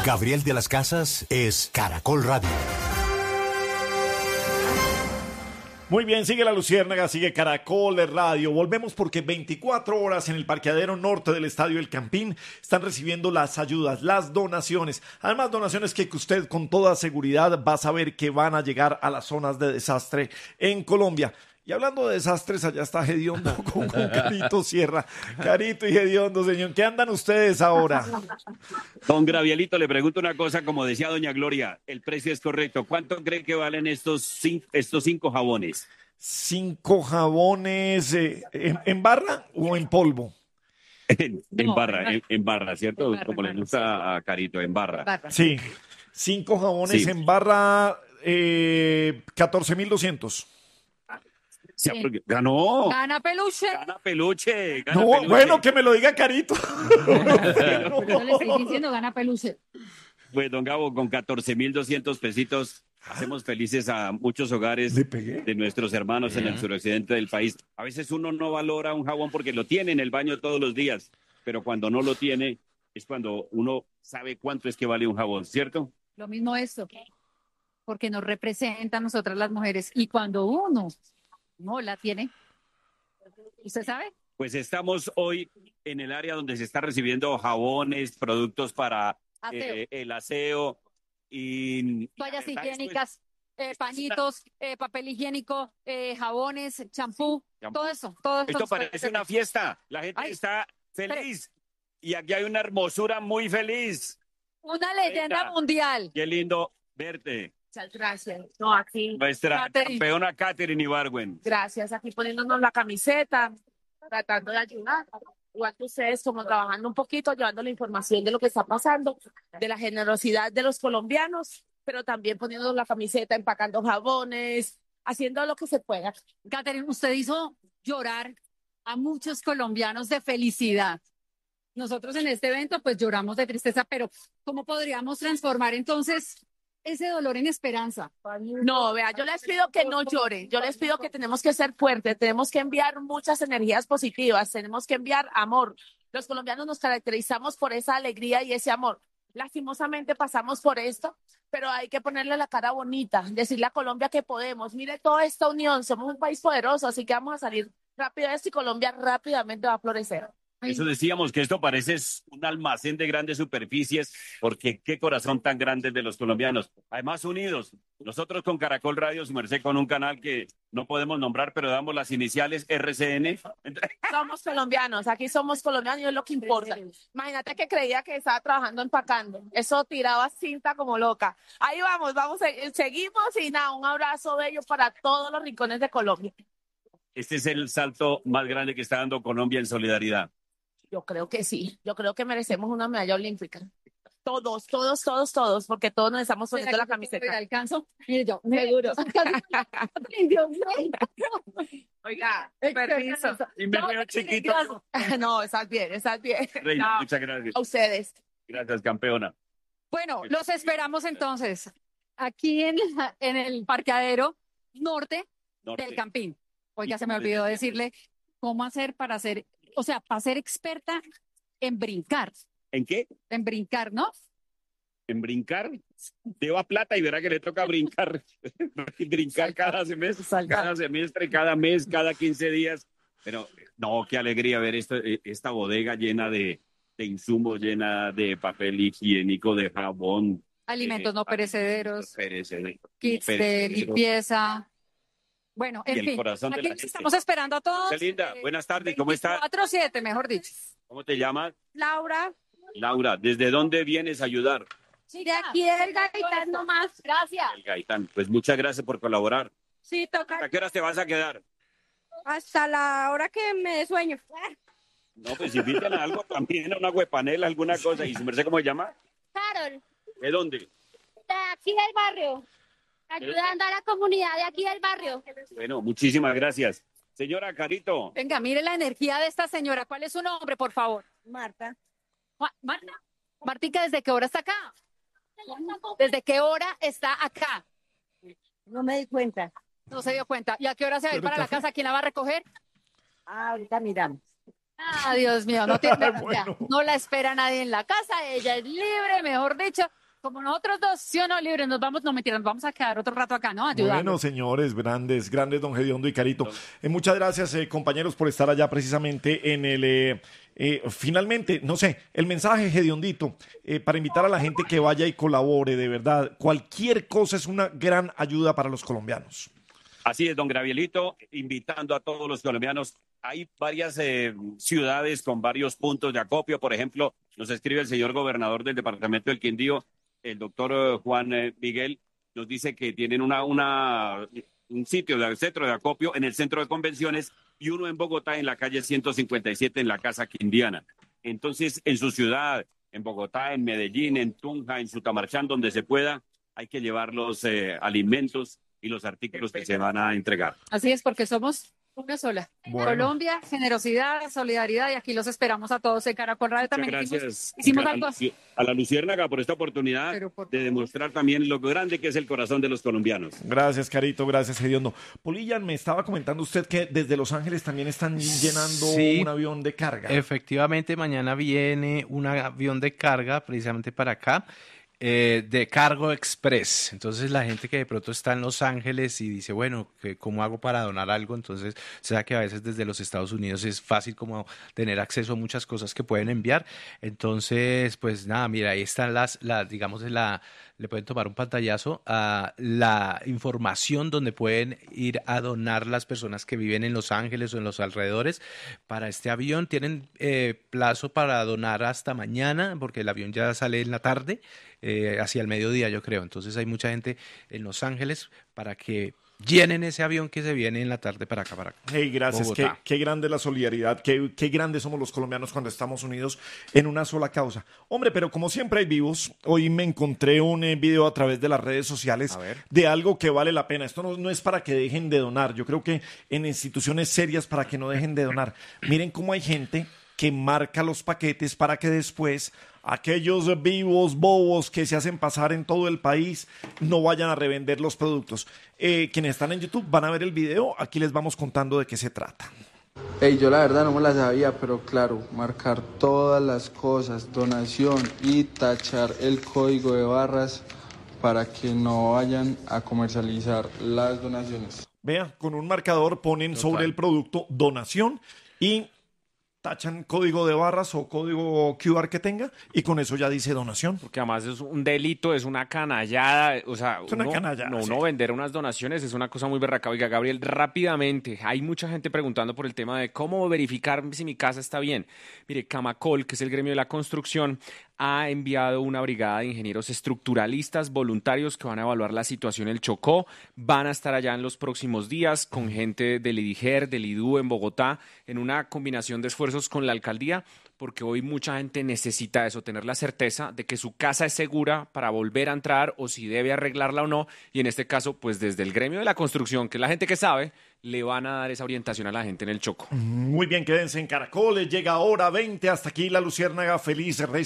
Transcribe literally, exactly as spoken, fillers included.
Gabriel de las Casas es Caracol Radio. Muy bien, sigue La Luciérnaga, sigue Caracol de Radio. Volvemos porque veinticuatro horas en el parqueadero norte del Estadio El Campín están recibiendo las ayudas, las donaciones. Además, donaciones que usted con toda seguridad va a saber que van a llegar a las zonas de desastre en Colombia. Y hablando de desastres, allá está Gediondo con, con Carito Sierra. Carito y Gediondo, señor, ¿qué andan ustedes ahora? Don Gravielito, le pregunto una cosa, como decía doña Gloria, el precio es correcto. ¿Cuánto cree que valen estos cinco, estos cinco jabones? Cinco jabones, eh, ¿en, ¿en barra o en polvo? En, en No, barra, en, en barra, ¿cierto? en barra, Como le barra, gusta a Carito, en barra. Barra. Sí, cinco jabones Sí. en barra, eh, catorce mil doscientos. Sí, Sí. porque ganó. Gana peluche. Gana peluche. Gana No, peluche. bueno, que me lo diga Carito. Pero yo le estoy diciendo, gana peluche. Pues, don Gabo, con catorce mil doscientos pesitos, hacemos felices a muchos hogares ¿Le pegué? de nuestros hermanos en el suroccidente del país. A veces uno no valora un jabón porque lo tiene en el baño todos los días, pero cuando no lo tiene es cuando uno sabe cuánto es que vale un jabón, ¿cierto? Lo mismo esto, porque nos representa a nosotras las mujeres. Y cuando uno no la tiene, ¿usted sabe? Pues estamos hoy en el área donde se está recibiendo jabones, productos para Aseo. eh, el aseo y Toallas la verdad, esto higiénicas, eh, pañitos, eh, papel higiénico, eh, jabones, champú, Champú. todo eso. Todo es- esto parece una fiesta. La gente Ay, está feliz y aquí hay una hermosura muy feliz. Una leyenda Venga. mundial. Qué lindo verte. Muchas gracias. No, aquí, Nuestra Catherine. campeona Catherine Ibargüen. gracias. Aquí poniéndonos la camiseta, tratando de ayudar. Igual que ustedes, como trabajando un poquito, llevando la información de lo que está pasando, de la generosidad de los colombianos, pero también poniéndonos la camiseta, empacando jabones, haciendo lo que se pueda. Catherine, usted hizo llorar a muchos colombianos de felicidad. Nosotros en este evento pues lloramos de tristeza, pero ¿cómo podríamos transformar entonces ese dolor en esperanza? No, vea, yo les pido que no lloren, yo les pido que tenemos que ser fuertes, tenemos que enviar muchas energías positivas, tenemos que enviar amor. Los colombianos nos caracterizamos por esa alegría y ese amor. Lastimosamente pasamos por esto, pero hay que ponerle la cara bonita, decirle a Colombia que podemos. Mire toda esta unión, somos un país poderoso, así que vamos a salir rápido de esto y Colombia rápidamente va a florecer. Eso decíamos que esto parece es un almacén de grandes superficies, porque qué corazón tan grande de los colombianos. Además, unidos. Nosotros con Caracol Radio, su merced, con un canal que no podemos nombrar, pero damos las iniciales R C N. Somos colombianos, aquí somos colombianos y es lo que importa. Imagínate que creía que estaba trabajando empacando, eso tiraba cinta como loca. Ahí vamos, vamos, eh, seguimos y nada, un abrazo bello para todos los rincones de Colombia. Este es el salto más grande que está dando Colombia en solidaridad. Yo creo que sí, yo creo que merecemos una medalla olímpica. Todos, todos, todos, todos, porque todos nos estamos poniendo la ¿Me camiseta. alcanzo? Mire yo. Seguro. Ay, Dios mío. Oiga, Ay, permiso. Y me No, veo chiquito. No, estás bien, estás bien. Reina, No, muchas gracias. a ustedes. Gracias, campeona. Bueno, los esperamos entonces aquí en, la- en el parqueadero norte Norte. del Campín. Oiga, ¿Y se me cómo olvidó le- decirle cómo hacer para ser, o sea, para ser experta en brincar, ¿En qué? en brincar, ¿no? En brincar. Lleva plata y verá que le toca brincar. Brincar cada semestre, Saltar. cada semestre, cada mes, cada quince días. Pero no, qué alegría ver esto, eh, esta bodega llena de, de insumos, llena de papel higiénico, de jabón. Alimentos eh, no perecederos, perecederos, kits de perecederos. limpieza. Bueno, Y en el fin, corazón de aquí la los gente. estamos esperando a todos. Qué linda. Eh, Buenas tardes, ¿cómo estás? veinticuatro siete, mejor dicho. ¿Cómo te llamas? Laura, Laura, ¿desde dónde vienes a ayudar? de aquí del Gaitán nomás. Gracias. El Gaitán. Pues muchas gracias por colaborar. Sí, toca ¿A qué horas te vas a quedar? hasta la hora que me dé sueño. No, pues inviten a algo también, a una huepanela, alguna cosa. ¿Y su merced cómo se llama? Carol, ¿De dónde? de aquí del barrio, ayudando a la comunidad de aquí del barrio. Bueno, muchísimas gracias. Señora Carito, Venga, mire la energía de esta señora. ¿Cuál es su nombre, por favor? Marta, Ju- Marta. Martica, ¿desde qué hora está acá? ¿Desde qué hora está acá? no me di cuenta. No se dio cuenta. ¿Y a qué hora se va a ir para la casa? ¿Quién la va a recoger? Ah, ahorita miramos. Ah, Dios mío, no, tiene, Bueno. vea, no la espera nadie en la casa, ella es libre, mejor dicho, como nosotros dos, sí o no, libres, nos vamos, no mentira, nos vamos a quedar otro rato acá, ¿no? Ayudando. Bueno, señores, grandes, grandes, don Gediondo y Carito. Eh, muchas gracias, eh, compañeros, por estar allá precisamente en el... eh, eh, finalmente, no sé, el mensaje, Gediondito, eh, para invitar a la gente que vaya y colabore, de verdad. Cualquier cosa es una gran ayuda para los colombianos. Así es, don Gravielito, invitando a todos los colombianos. Hay varias eh, ciudades con varios puntos de acopio. Por ejemplo, nos escribe el señor gobernador del departamento del Quindío, el doctor eh, Juan eh, Miguel, nos dice que tienen una, una, un sitio, de centro de acopio en el centro de convenciones y uno en Bogotá en la calle ciento cincuenta y siete en la Casa Quindiana. Entonces, en su ciudad, en Bogotá, en Medellín, en Tunja, en Sutamarchán, donde se pueda, hay que llevar los eh, alimentos y los artículos que se van a entregar. Así es, porque somos una sola. Bueno. Colombia, generosidad, solidaridad, y aquí los esperamos a todos en Caracol Radio. También Muchas hicimos, gracias hicimos a, algo la, así. a la Luciérnaga por esta oportunidad Pero por de favor. demostrar también lo grande que es el corazón de los colombianos. Gracias, Carito, gracias, Gediondo. Polillan, me estaba comentando usted que desde Los Ángeles también están llenando Sí. un avión de carga. Efectivamente, mañana viene un avión de carga precisamente para acá, eh, de Cargo Express. Entonces la gente que de pronto está en Los Ángeles y dice, bueno, ¿qué- ¿cómo hago para donar algo? Entonces, o sea que a veces desde los Estados Unidos es fácil como tener acceso a muchas cosas que pueden enviar. Entonces, pues nada, mira, ahí están las, las digamos, la, le pueden tomar un pantallazo a la información donde pueden ir a donar las personas que viven en Los Ángeles o en los alrededores para este avión. Tienen eh, plazo para donar hasta mañana porque el avión ya sale en la tarde, eh, hacia el mediodía yo creo. Entonces hay mucha gente en Los Ángeles para que llenen ese avión que se viene en la tarde para acá, para acá. Hey, gracias. Qué, Bogotá. qué grande la solidaridad, qué, qué grandes somos los colombianos cuando estamos unidos en una sola causa. Hombre, pero como siempre hay vivos, hoy me encontré un eh, video a través de las redes sociales A ver. de algo que vale la pena. Esto no, no es para que dejen de donar. Yo creo que en instituciones serias para que no dejen de donar. Miren cómo hay gente que marca los paquetes para que después aquellos vivos bobos que se hacen pasar en todo el país no vayan a revender los productos. Eh, quienes están en YouTube van a ver el video, aquí les vamos contando de qué se trata. Ey, yo la verdad no me la sabía, pero claro, marcar todas las cosas, donación y tachar el código de barras para que no vayan a comercializar las donaciones. Vea, con un marcador ponen Total. sobre el producto donación y tachan código de barras o código Q R que tenga y con eso ya dice donación. Porque además es un delito, es una canallada, o sea, Es una uno, canallada, no, sí. uno vender unas donaciones es una cosa muy berraca. Oiga, Gabriel, rápidamente, hay mucha gente preguntando por el tema de cómo verificar si mi casa está bien. Mire, Camacol, que es el gremio de la construcción, ha enviado una brigada de ingenieros estructuralistas voluntarios que van a evaluar la situación en el Chocó. Van a estar allá en los próximos días con gente del IDIGER, del IDU en Bogotá, en una combinación de esfuerzos con la alcaldía, porque hoy mucha gente necesita eso, tener la certeza de que su casa es segura para volver a entrar o si debe arreglarla o no. Y en este caso, pues desde el gremio de la construcción, que es la gente que sabe, le van a dar esa orientación a la gente en el Chocó. Muy bien, quédense en Caracoles, llega hora veinte, hasta aquí la Luciérnaga, feliz